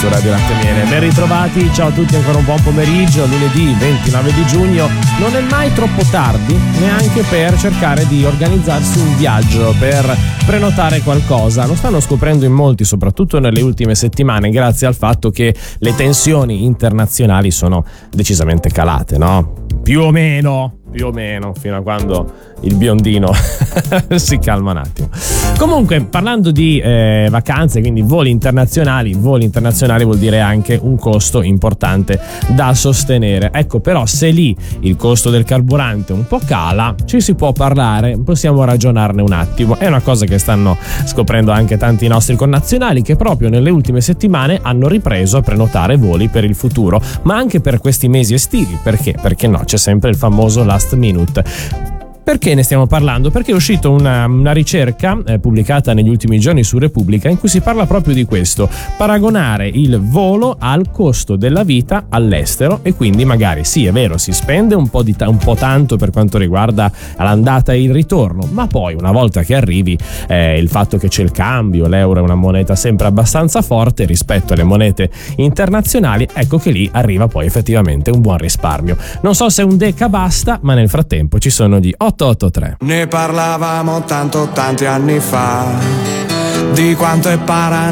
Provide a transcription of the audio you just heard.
su Radio Latte e Miele. Ben ritrovati, ciao a tutti, ancora un buon pomeriggio, lunedì 29 di giugno. Non è mai troppo tardi neanche per cercare di organizzarsi un viaggio, per prenotare qualcosa. Lo stanno scoprendo in molti, soprattutto nelle ultime settimane, grazie al fatto che le tensioni internazionali sono decisamente calate, no? Più o meno, fino a quando il biondino si calma un attimo. Comunque, parlando di vacanze, quindi voli internazionali vuol dire anche un costo importante da sostenere. Ecco, però se lì il costo del carburante un po' cala, ci si può parlare, possiamo ragionarne un attimo. È una cosa che stanno scoprendo anche tanti nostri connazionali, che proprio nelle ultime settimane hanno ripreso a prenotare voli per il futuro, ma anche per questi mesi estivi. Perché? Perché no, c'è sempre il famoso last minute. Perché ne stiamo parlando? Perché è uscita una ricerca pubblicata negli ultimi giorni su Repubblica in cui si parla proprio di questo: paragonare il volo al costo della vita all'estero, e quindi magari sì, è vero, si spende un po' tanto per quanto riguarda l'andata e il ritorno, ma poi una volta che arrivi il fatto che c'è il cambio, l'euro è una moneta sempre abbastanza forte rispetto alle monete internazionali, ecco che lì arriva poi effettivamente un buon risparmio. Non so se un deca basta, ma nel frattempo ci sono gli 883. Ne parlavamo tanti anni fa, di quanto è paranoia